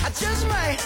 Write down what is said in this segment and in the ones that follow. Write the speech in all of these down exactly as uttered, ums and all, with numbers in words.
I just might.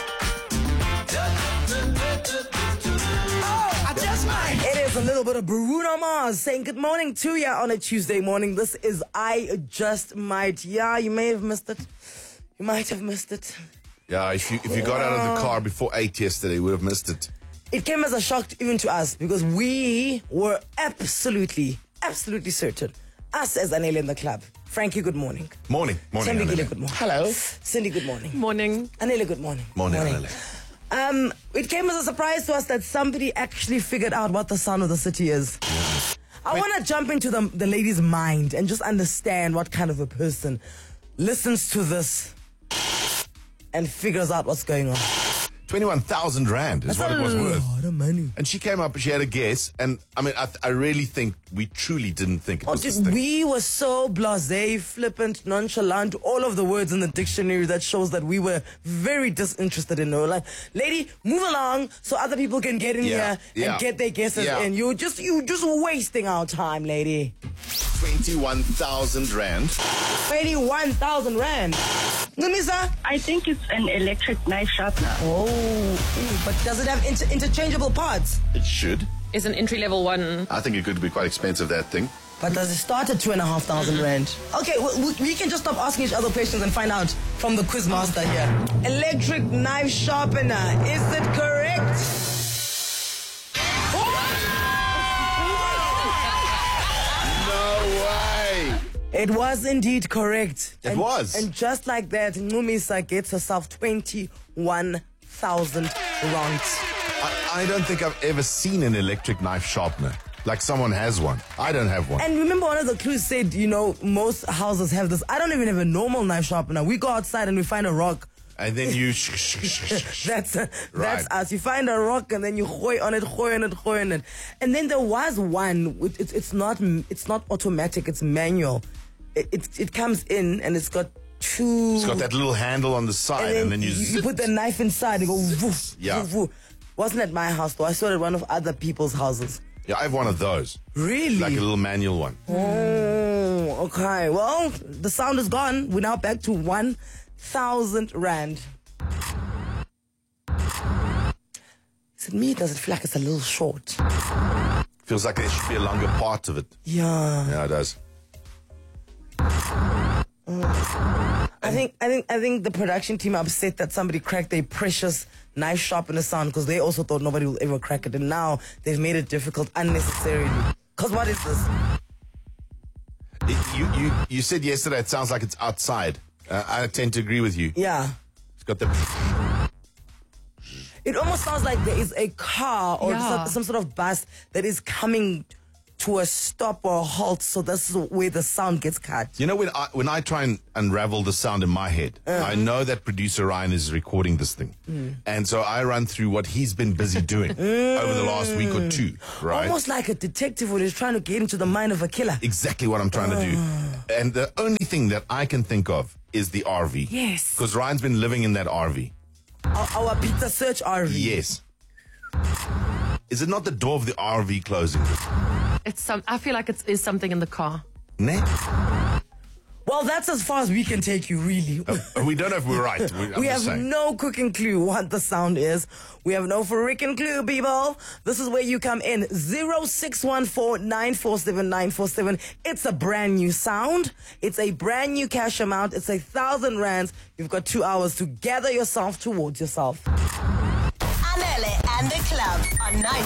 Oh, I just might. It is a little bit of Bruno Mars saying good morning to you on a Tuesday morning. This is I Just Might. Yeah, you may have missed it. You might have missed it. Yeah, if you if you got out of the car before eight yesterday, you would have missed it. It came as a shock to, even to us, because we were absolutely, absolutely certain. Us as Anele in the club. Frankie, good morning. Morning. Morning, Thembekile, Anele. good morning. Hello. Cindy, good morning. Morning. Anele, good morning. Morning, Anele. Um, it came as a surprise to us that somebody actually figured out what the sound of the city is. I want to jump into the, the lady's mind and just understand what kind of a person listens to this and figures out what's going on. twenty-one thousand rand is That's what it was a worth. lot of money. And she came up, she had a guess, and I mean, I, I really think we truly didn't think it Oh, was this dude, thing. we were so blasé, flippant, nonchalant, all of the words in the dictionary that shows that we were very disinterested in her. Like, lady, move along so other people can get in Yeah, here yeah, and get their guesses yeah. in. You just you just wasting our time, lady. twenty-one thousand rand. twenty-one thousand rand. Numisa? I think it's an electric knife sharpener. Oh, mm, but does it have inter- interchangeable parts? It should. Is an entry level one. I think it could be quite expensive, that thing. But does it start at two and a half thousand rand? Okay, well, we, we can just stop asking each other questions and find out from the quiz master here. Electric knife sharpener, is it correct? No way. It was indeed correct. It and, was. And just like that, Numisa gets herself twenty-one thousand rand. I, I don't think I've ever seen an electric knife sharpener. Like someone has one. I don't have one. And remember, one of the clues said, you know, most houses have this. I don't even have a normal knife sharpener. We go outside and we find a rock. And then you... sh- sh- sh- sh- That's uh, Right. that's us. You find a rock and then you hoy on it, hoy on it, hoy on it. And then there was one. With, it's it's not it's not automatic. It's manual. It, it it comes in and it's got two. It's got that little handle on the side, and then, you... you, you zip. put the knife inside and go woof, Yeah. woof, woof. Wasn't at my house though. I saw it at one of other people's houses. Yeah, I have one of those. Really? Like a little manual one. Oh, okay. Well, the sound is gone. We're now back to one thousand rand. Is it me? Does it feel like it's a little short? Feels like there should be a longer part of it. Yeah. Yeah, it does. I think I think I think the production team are upset that somebody cracked their precious knife sharpener sound, because they also thought nobody will ever crack it, and now they've made it difficult unnecessarily. Because what is this? It, you, you, you said yesterday it sounds like it's outside. Uh, I tend to agree with you. Yeah. It's got the... It almost sounds like there is a car or Yeah. some, some sort of bus that is coming to a stop or a halt, so this is where the sound gets cut. You know, when I when I try and unravel the sound in my head, Uh-huh. I know that producer Ryan is recording this thing. Mm. And so I run through what he's been busy doing over the last week or two, right? Almost like a detective who is trying to get into the mind of a killer. Exactly what I'm trying to do. And the only thing that I can think of is the R V. Yes. Because Ryan's been living in that R V. Our, our pizza search R V. Yes. Is it not the door of the R V closing? It's some. I feel like it is something in the car. Ne? Well, that's as far as we can take you, really. We don't know if we're right. We, I'm We just have saying. no cooking clue what the sound is. We have no freaking clue, people. This is where you come in. zero six one four nine four seven nine four seven. It's a brand new sound. It's a brand new cash amount. It's a thousand rands. You've got two hours to gather yourself towards yourself. Anele and the club on nine.